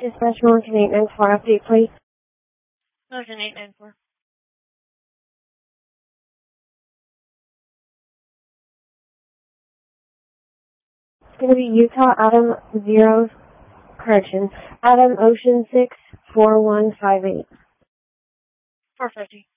Dispatch Mountain 894 update, please. Mountain 894. It's going to be Utah Adam 0, Adam Ocean 6 4158. 450.